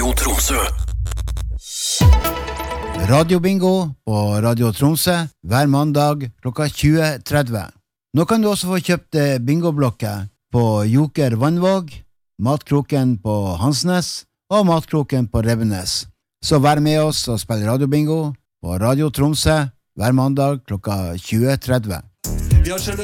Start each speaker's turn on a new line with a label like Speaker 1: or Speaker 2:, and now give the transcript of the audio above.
Speaker 1: Radio Tromsø.
Speaker 2: Radio Bingo på Radio Tromsø hver mandag klokka 20.30. Nå kan du også få kjøpt bingoblokker på Joker Vannvåg, Matkroken på Hansnes og Matkroken på Revenes. Så vær med oss og spill Radio Bingo på Radio Tromsø hver mandag klokka 20.30.
Speaker 3: Vi har skjønne